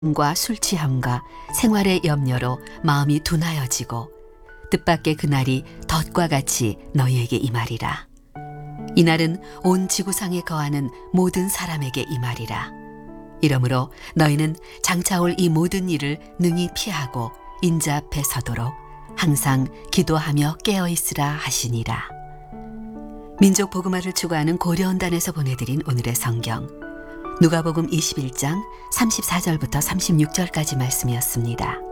과 술 취함과 생활의 염려로 마음이 둔하여지고 뜻밖의 그날이 덫과 같이 너희에게 임하리라. 이날은 온 지구상에 거하는 모든 사람에게 임하리라. 이러므로 너희는 장차 올 이 모든 일을 능히 피하고 인자 앞에 서도록 항상 기도하며 깨어 있으라 하시니라. 민족 복음화를 추구하는 고려원단에서 보내드린 오늘의 성경 누가복음 21장 34절부터 36절까지 말씀이었습니다.